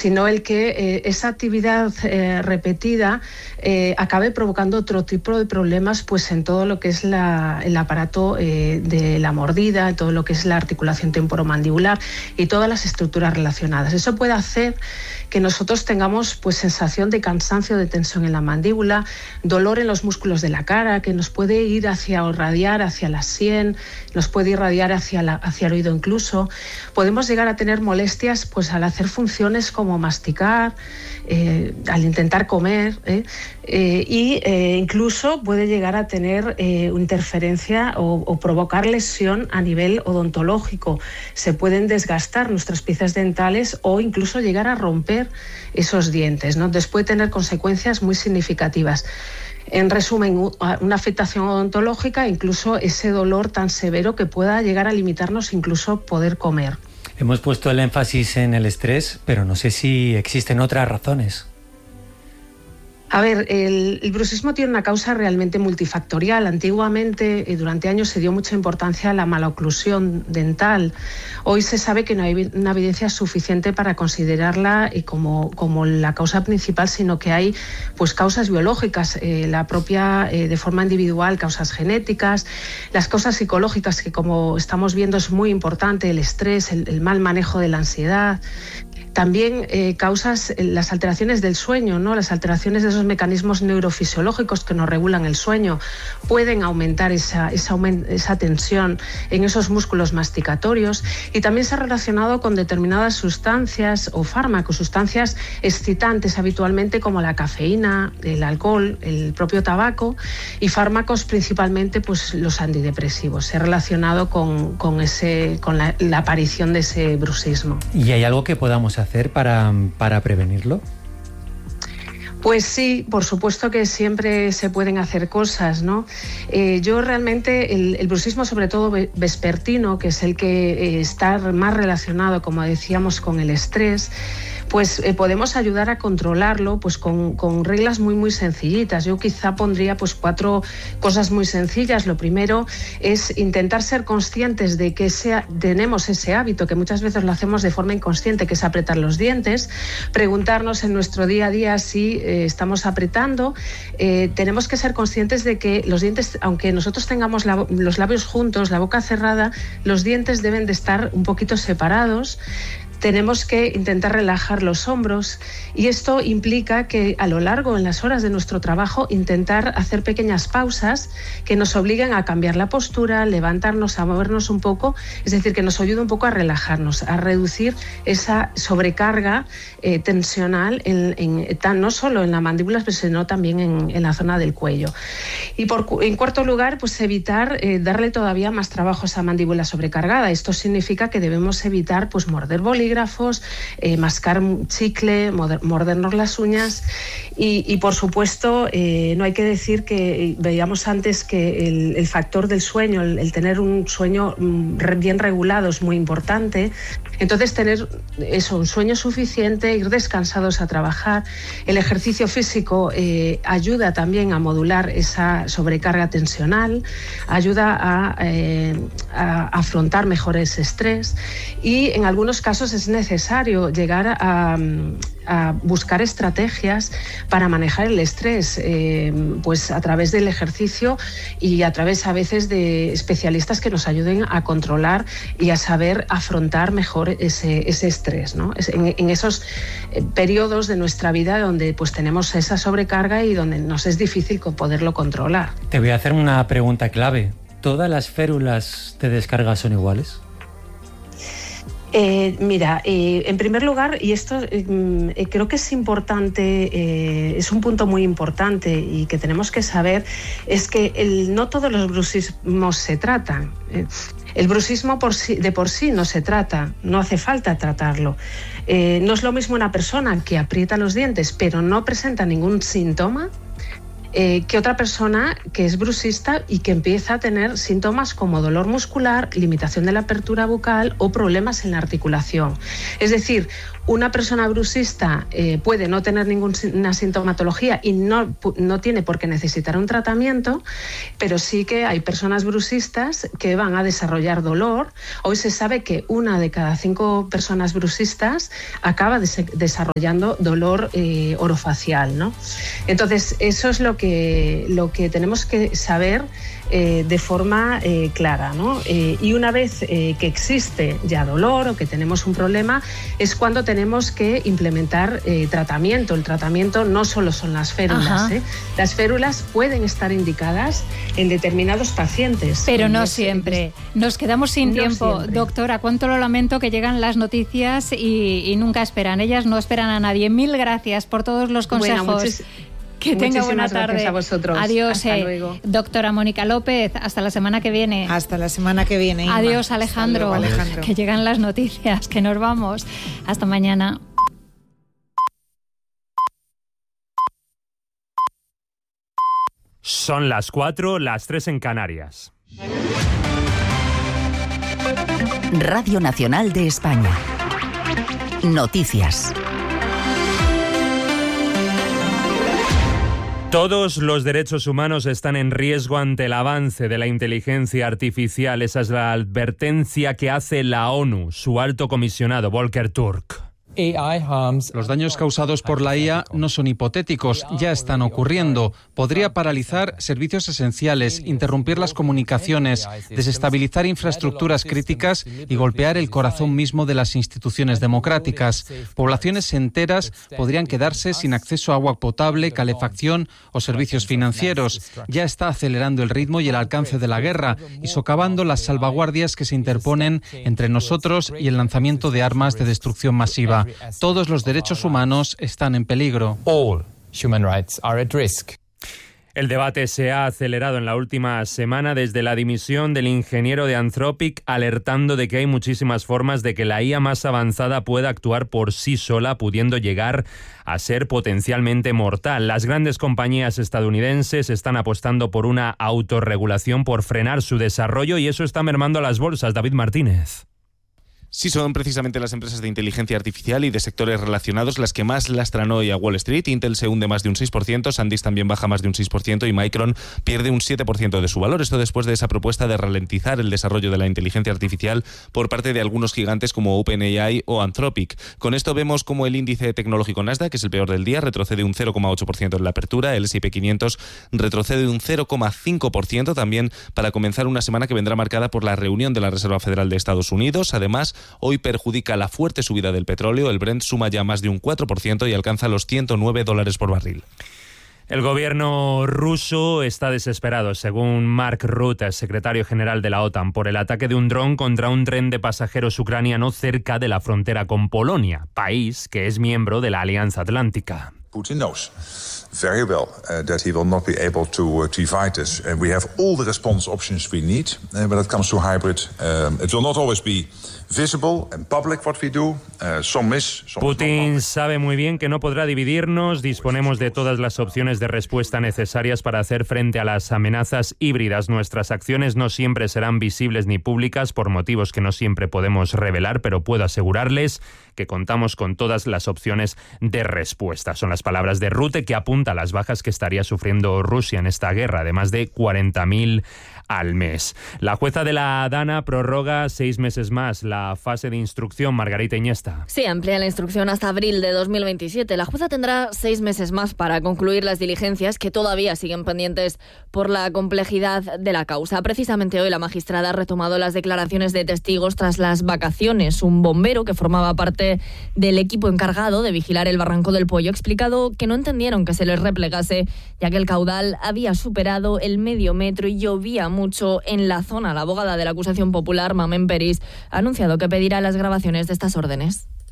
sino el que esa actividad repetida acabe provocando otro tipo de problemas pues en todo lo que es el aparato de la mordida, en todo lo que es la articulación temporomandibular y todas las estructuras relacionadas. Eso puede hacer que nosotros tengamos pues sensación de cansancio, de tensión en la mandíbula, dolor en los músculos de la cara, que nos puede ir o irradiar hacia la sien, nos puede irradiar hacia el oído incluso. Podemos llegar a tener molestias pues al hacer funciones como masticar, al intentar comer, incluso puede llegar a tener interferencia o provocar lesión a nivel odontológico. Se pueden desgastar nuestras piezas dentales o incluso llegar a romper esos dientes, ¿no? Entonces puede tener consecuencias muy significativas. En resumen, una afectación odontológica, incluso ese dolor tan severo que pueda llegar a limitarnos incluso poder comer. Hemos puesto el énfasis en el estrés, pero no sé si existen otras razones. A ver, el bruxismo tiene una causa realmente multifactorial. Antiguamente, durante años, se dio mucha importancia a la maloclusión dental. Hoy se sabe que no hay una evidencia suficiente para considerarla como la causa principal, sino que hay pues causas biológicas, la propia de forma individual, causas genéticas, las causas psicológicas, que como estamos viendo es muy importante, el estrés, el mal manejo de la ansiedad. También causas las alteraciones del sueño, ¿no? Las alteraciones de esos mecanismos neurofisiológicos que nos regulan el sueño pueden aumentar esa tensión en esos músculos masticatorios, y también se ha relacionado con determinadas sustancias o fármacos, sustancias excitantes habitualmente como la cafeína, el alcohol, el propio tabaco, y fármacos principalmente pues los antidepresivos. Se ha relacionado con la aparición de ese bruxismo. ¿Y hay algo que podamos hacer para prevenirlo? Pues sí, por supuesto que siempre se pueden hacer cosas, ¿no? Yo realmente, el bruxismo, sobre todo vespertino, que es el que está más relacionado, como decíamos, con el estrés, pues podemos ayudar a controlarlo pues con reglas muy muy sencillitas. Yo quizá pondría pues 4 cosas muy sencillas. Lo primero es intentar ser conscientes de que tenemos ese hábito, que muchas veces lo hacemos de forma inconsciente, que es apretar los dientes. Preguntarnos en nuestro día a día si estamos apretando. Tenemos que ser conscientes de que los dientes, aunque nosotros tengamos los labios juntos, la boca cerrada, los dientes deben de estar un poquito separados. Tenemos que intentar relajar los hombros, y esto implica que a lo largo, en las horas de nuestro trabajo, intentar hacer pequeñas pausas que nos obliguen a cambiar la postura, levantarnos, a movernos un poco, es decir, que nos ayude un poco a relajarnos, a reducir esa sobrecarga tensional no solo en la mandíbula, sino también en la zona del cuello. Y en cuarto lugar, pues evitar darle todavía más trabajo a esa mandíbula sobrecargada. Esto significa que debemos evitar pues morder bolígrafos, mascar chicle, mordernos las uñas y por supuesto no hay que decir que veíamos antes que el factor del sueño, el tener un sueño bien regulado es muy importante. Entonces tener un sueño suficiente, ir descansados a trabajar. El ejercicio físico ayuda también a modular esa sobrecarga tensional, ayuda a afrontar mejor ese estrés, y en algunos casos es necesario llegar a buscar estrategias para manejar el estrés, pues a través del ejercicio y a través a veces de especialistas que nos ayuden a controlar y a saber afrontar mejor ese estrés, ¿no? En esos periodos de nuestra vida donde pues tenemos esa sobrecarga y donde nos es difícil poderlo controlar. Te voy a hacer una pregunta clave. ¿Todas las férulas de descarga son iguales? Mira, en primer lugar, y esto creo que es importante, es un punto muy importante y que tenemos que saber, es que no todos los bruxismos se tratan. El bruxismo de por sí no se trata, no hace falta tratarlo. No es lo mismo una persona que aprieta los dientes pero no presenta ningún síntoma, que otra persona que es bruxista y que empieza a tener síntomas como dolor muscular, limitación de la apertura bucal o problemas en la articulación. Es decir, una persona bruxista puede no tener ninguna sintomatología y no tiene por qué necesitar un tratamiento, pero sí que hay personas bruxistas que van a desarrollar dolor. Hoy se sabe que 1 de cada 5 personas bruxistas acaba desarrollando dolor orofacial, ¿no? Entonces, eso es lo que tenemos que saber de forma clara, ¿no? Y una vez que existe ya dolor o que tenemos un problema, es cuando tenemos que implementar tratamiento. El tratamiento no solo son las férulas, Las férulas pueden estar indicadas en determinados pacientes. Pero no siempre. Nos quedamos sin tiempo. Siempre. Doctora, cuánto lo lamento que llegan las noticias y nunca esperan. Ellas no esperan a nadie. Mil gracias por todos los consejos. Bueno, que tenga buena tarde. Gracias a vosotros. Adiós. Hasta luego. Doctora Mónica López, hasta la semana que viene. Hasta la semana que viene, Inma. Adiós, Alejandro. Luego, Alejandro. Que llegan las noticias, que nos vamos. Hasta mañana. Son las 4, las 3 en Canarias. Radio Nacional de España. Noticias. Todos los derechos humanos están en riesgo ante el avance de la inteligencia artificial. Esa es la advertencia que hace la ONU, su alto comisionado Volker Turk. Los daños causados por la IA no son hipotéticos, ya están ocurriendo. Podría paralizar servicios esenciales, interrumpir las comunicaciones, desestabilizar infraestructuras críticas y golpear el corazón mismo de las instituciones democráticas. Poblaciones enteras podrían quedarse sin acceso a agua potable, calefacción o servicios financieros. Ya está acelerando el ritmo y el alcance de la guerra y socavando las salvaguardias que se interponen entre nosotros y el lanzamiento de armas de destrucción masiva. Todos los derechos humanos están en peligro. All human rights are at risk. El debate se ha acelerado en la última semana desde la dimisión del ingeniero de Anthropic, alertando de que hay muchísimas formas de que la IA más avanzada pueda actuar por sí sola, pudiendo llegar a ser potencialmente mortal. Las grandes compañías estadounidenses están apostando por una autorregulación, por frenar su desarrollo, y eso está mermando a las bolsas. David Martínez. Sí, son precisamente las empresas de inteligencia artificial y de sectores relacionados las que más lastran hoy a Wall Street. Intel se hunde más de un 6%, SanDisk también baja más de un 6% y Micron pierde un 7% de su valor. Esto después de esa propuesta de ralentizar el desarrollo de la inteligencia artificial por parte de algunos gigantes como OpenAI o Anthropic. Con esto vemos como el índice tecnológico Nasdaq, que es el peor del día, retrocede un 0,8% en la apertura. El S&P 500 retrocede un 0,5% también para comenzar una semana que vendrá marcada por la reunión de la Reserva Federal de Estados Unidos. Además, hoy perjudica la fuerte subida del petróleo. El Brent suma ya más de un 4% y alcanza los $109 por barril. El gobierno ruso está desesperado, según Mark Rutte, secretario general de la OTAN, por el ataque de un dron contra un tren de pasajeros ucraniano cerca de la frontera con Polonia, país que es miembro de la Alianza Atlántica. Putin knows very well that he will not be able to fight us. We have all the response options we need when it comes to hybrid. It will not always be visible and public what we do. Some is, some Putin sabe muy bien que no podrá dividirnos. Disponemos de todas las opciones de respuesta necesarias para hacer frente a las amenazas híbridas. Nuestras acciones no siempre serán visibles ni públicas por motivos que no siempre podemos revelar, pero puedo asegurarles que contamos con todas las opciones de respuesta. Son las palabras de Rutte, que apunta a las bajas que estaría sufriendo Rusia en esta guerra, de más de 40.000 al mes. La jueza de la Dana prorroga 6 meses más la fase de instrucción. Margarita Iniesta. Sí, amplía la instrucción hasta abril de 2027. La jueza tendrá 6 meses más para concluir las diligencias que todavía siguen pendientes por la complejidad de la causa. Precisamente hoy la magistrada ha retomado las declaraciones de testigos tras las vacaciones. Un bombero que formaba parte del equipo encargado de vigilar el Barranco del Pollo ha explicado que no entendieron que se les replegase, ya que el caudal había superado el medio metro y llovía mucho en la zona. La abogada de la acusación popular, Mamen Peris, ha anunciado que pedirá las grabaciones de estas órdenes.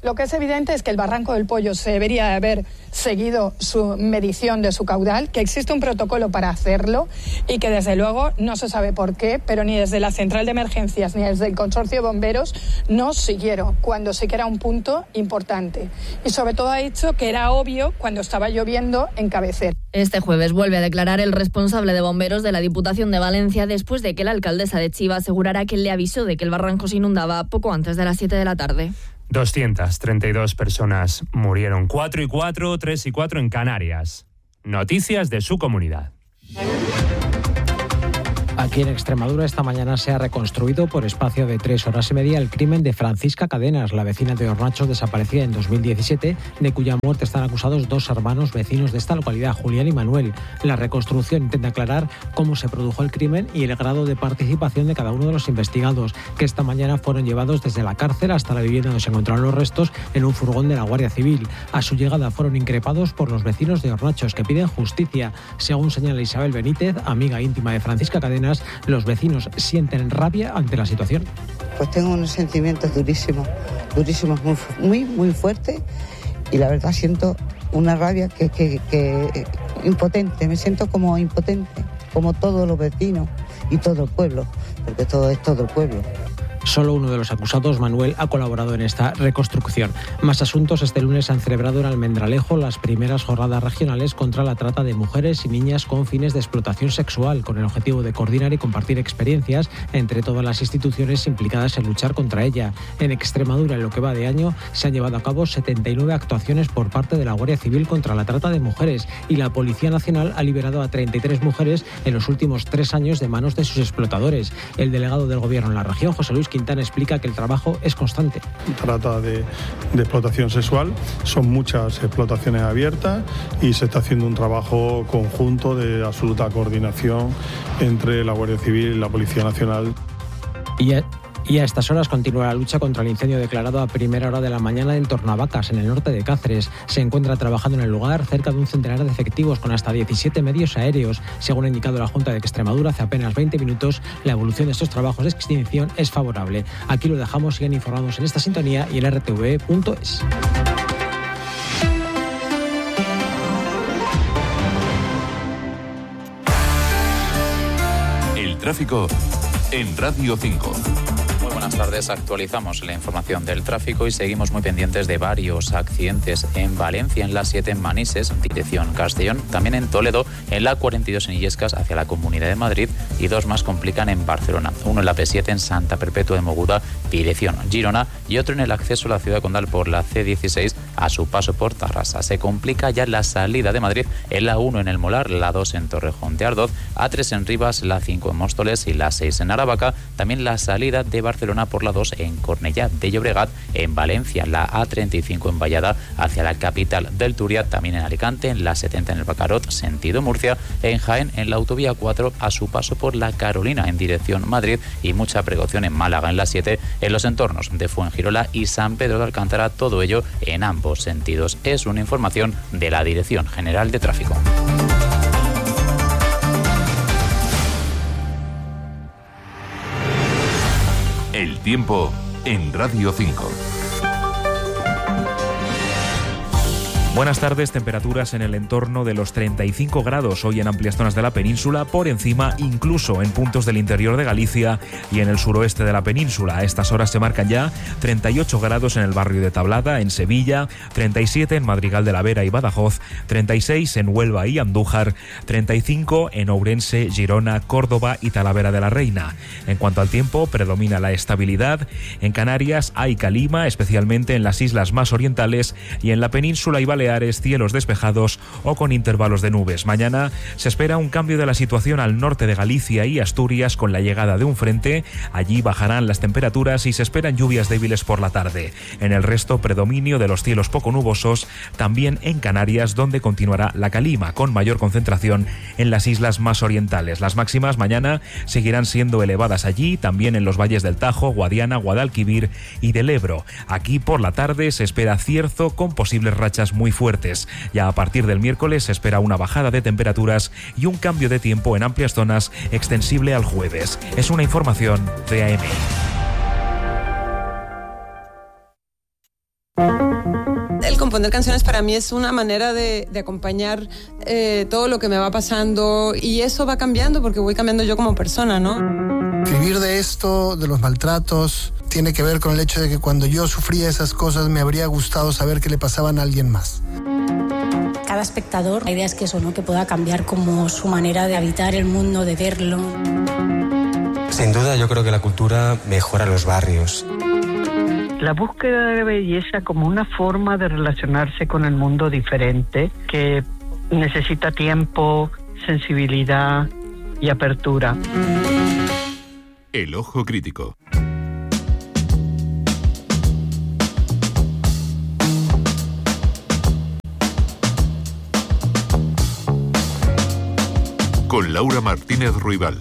Lo que es evidente es que el Barranco del Pollo se debería haber seguido su medición de su caudal, que existe un protocolo para hacerlo y que desde luego no se sabe por qué, pero ni desde la central de emergencias ni desde el consorcio de bomberos no siguieron, cuando sí que era un punto importante. Y sobre todo ha dicho que era obvio cuando estaba lloviendo en Cabecera. Este jueves vuelve a declarar el responsable de bomberos de la Diputación de Valencia después de que la alcaldesa de Chiva asegurara que le avisó de que el barranco se inundaba poco antes de las 7 de la tarde. 232 personas murieron, 4 y 4, 3 y 4 en Canarias. Noticias de su comunidad. Aquí en Extremadura esta mañana se ha reconstruido por espacio de 3 horas y media el crimen de Francisca Cadenas, la vecina de Hornachos desaparecida en 2017, de cuya muerte están acusados 2 hermanos vecinos de esta localidad, Julián y Manuel. La reconstrucción intenta aclarar cómo se produjo el crimen y el grado de participación de cada uno de los investigados, que esta mañana fueron llevados desde la cárcel hasta la vivienda donde se encontraron los restos en un furgón de la Guardia Civil. A su llegada fueron increpados por los vecinos de Hornachos, que piden justicia. Según señala Isabel Benítez, amiga íntima de Francisca Cadenas, los vecinos sienten rabia ante la situación. Pues tengo unos sentimientos durísimos, muy fuertes, y la verdad siento una rabia que impotente, me siento como impotente, como todos los vecinos y todo el pueblo, porque todo es todo el pueblo. Solo uno de los acusados, Manuel, ha colaborado en esta reconstrucción. Más asuntos. Este lunes han celebrado en Almendralejo las primeras jornadas regionales contra la trata de mujeres y niñas con fines de explotación sexual, con el objetivo de coordinar y compartir experiencias entre todas las instituciones implicadas en luchar contra ella. En Extremadura, en lo que va de año, se han llevado a cabo 79 actuaciones por parte de la Guardia Civil contra la trata de mujeres, y la Policía Nacional ha liberado a 33 mujeres en los últimos 3 años de manos de sus explotadores. El delegado del Gobierno en la región, José Luis Quintana, explica que el trabajo es constante. Trata de explotación sexual, son muchas explotaciones abiertas y se está haciendo un trabajo conjunto de absoluta coordinación entre la Guardia Civil y la Policía Nacional. Y a estas horas continúa la lucha contra el incendio declarado a primera hora de la mañana en Tornavacas, en el norte de Cáceres. Se encuentra trabajando en el lugar cerca de un centenar de efectivos con hasta 17 medios aéreos. Según ha indicado la Junta de Extremadura hace apenas 20 minutos, la evolución de estos trabajos de extinción es favorable. Aquí lo dejamos, sigan informados en esta sintonía y en rtv.es. El tráfico en Radio 5. Buenas tardes, actualizamos la información del tráfico y seguimos muy pendientes de varios accidentes en Valencia, en la 7 en Manises, dirección Castellón, también en Toledo, en la 42 en Illescas hacia la Comunidad de Madrid, y 2 más complican en Barcelona, uno en la P7 en Santa Perpetua de Mogoda, dirección Girona, y otro en el acceso a la ciudad condal por la C16 a su paso por Tarrasa. Se complica ya la salida de Madrid en la 1 en el Molar, la 2 en Torrejón de Ardoz, A3 en Rivas, la 5 en Móstoles y la 6 en Aravaca, también la salida de Barcelona por la 2 en Cornellá de Llobregat, en Valencia, la A35 en Vallada hacia la capital del Turia, también en Alicante, en la 70 en el Bacarot, sentido Murcia, en Jaén, en la autovía 4 a su paso por la Carolina en dirección Madrid, y mucha precaución en Málaga en la 7, en los entornos de Fuengirola y San Pedro de Alcántara, todo ello en ambos sentidos. Es una información de la Dirección General de Tráfico. El tiempo en Radio 5. Buenas tardes, temperaturas en el entorno de los 35 grados hoy en amplias zonas de la península, por encima incluso en puntos del interior de Galicia y en el suroeste de la península. A estas horas se marcan ya 38 grados en el barrio de Tablada, en Sevilla, 37 en Madrigal de la Vera y Badajoz, 36 en Huelva y Andújar, 35 en Ourense, Girona, Córdoba y Talavera de la Reina. En cuanto al tiempo, predomina la estabilidad. En Canarias hay calima, especialmente en las islas más orientales, y en la península y Baleares cielos despejados o con intervalos de nubes. Mañana se espera un cambio de la situación al norte de Galicia y Asturias con la llegada de un frente. Allí bajarán las temperaturas y se esperan lluvias débiles por la tarde. En el resto, predominio de los cielos poco nubosos, también en Canarias, donde continuará la calima, con mayor concentración en las islas más orientales. Las máximas mañana seguirán siendo elevadas allí, también en los valles del Tajo, Guadiana, Guadalquivir y del Ebro. Aquí por la tarde se espera cierzo con posibles rachas muy fuertes. Ya a partir del miércoles se espera una bajada de temperaturas y un cambio de tiempo en amplias zonas extensible al jueves. Es una información de AM. Componer canciones para mí es una manera de acompañar todo lo que me va pasando, y eso va cambiando porque voy cambiando yo como persona, ¿no? Escribir de esto, de los maltratos, tiene que ver con el hecho de que cuando yo sufría esas cosas me habría gustado saber que le pasaban a alguien más. Cada espectador, la idea es que eso, ¿no? Que pueda cambiar como su manera de habitar el mundo, de verlo. Sin duda, yo creo que la cultura mejora los barrios. La búsqueda de belleza como una forma de relacionarse con el mundo diferente, que necesita tiempo, sensibilidad y apertura. El ojo crítico. Con Laura Martínez Ruibal.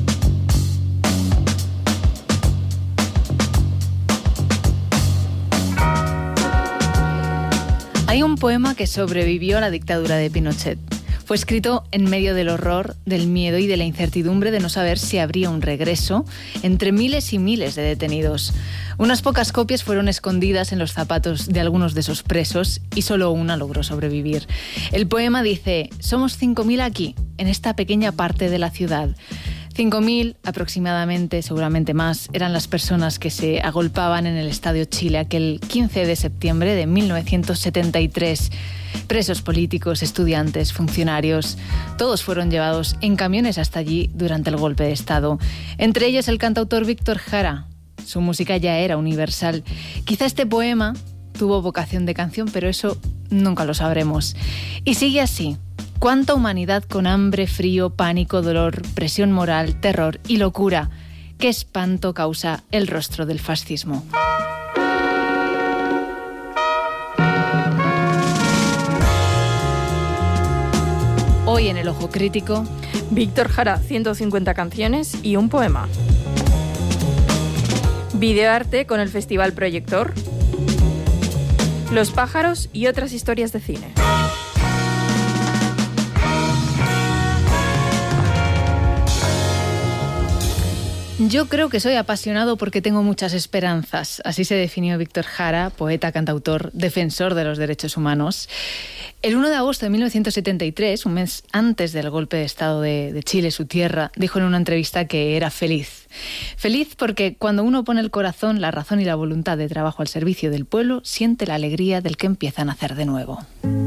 Hay un poema que sobrevivió a la dictadura de Pinochet. Fue escrito en medio del horror, del miedo y de la incertidumbre de no saber si habría un regreso entre miles y miles de detenidos. Unas pocas copias fueron escondidas en los zapatos de algunos de esos presos y solo una logró sobrevivir. El poema dice: somos 5.000 aquí, en esta pequeña parte de la ciudad. 5.000 aproximadamente, seguramente más, eran las personas que se agolpaban en el Estadio Chile aquel 15 de septiembre de 1973. Presos políticos, estudiantes, funcionarios, todos fueron llevados en camiones hasta allí durante el golpe de Estado. Entre ellos el cantautor Víctor Jara. Su música ya era universal. Quizá este poema tuvo vocación de canción, pero eso nunca lo sabremos. Y sigue así. Cuánta humanidad con hambre, frío, pánico, dolor, presión moral, terror y locura. Qué espanto causa el rostro del fascismo. Hoy en El Ojo Crítico, Víctor Jara, 150 canciones y un poema. Videoarte con el Festival Proyector. Los pájaros y otras historias de cine. Yo creo que soy apasionado porque tengo muchas esperanzas. Así se definió Víctor Jara, poeta, cantautor, defensor de los derechos humanos. El 1 de agosto de 1973, un mes antes del golpe de Estado de Chile, su tierra, dijo en una entrevista que era feliz. Feliz porque cuando uno pone el corazón, la razón y la voluntad de trabajo al servicio del pueblo, siente la alegría del que empieza a nacer de nuevo.